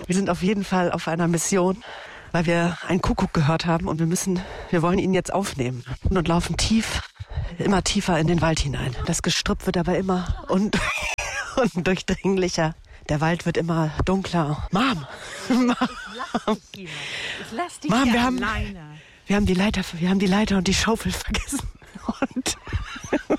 Wir sind auf jeden Fall auf einer Mission, weil wir einen Kuckuck gehört haben und wir wollen ihn jetzt aufnehmen und laufen immer tiefer in den Wald hinein. Das Gestrüpp wird aber immer und durchdringlicher. Der Wald wird immer dunkler. Mom! Ich lass dich Mom, alleine. wir haben die Leiter und die Schaufel vergessen. Und